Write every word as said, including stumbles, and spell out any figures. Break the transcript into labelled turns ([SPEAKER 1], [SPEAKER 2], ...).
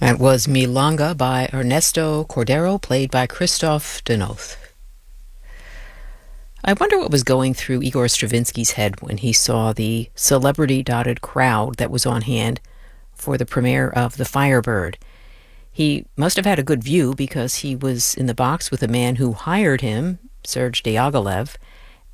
[SPEAKER 1] That was Milonga by Ernesto Cordero, played by Christophe Denoth. I wonder what was going through Igor Stravinsky's head when he saw the celebrity-dotted crowd that was on hand for the premiere of The Firebird. He must have had a good view because he was in the box with the man who hired him, Serge Diaghilev,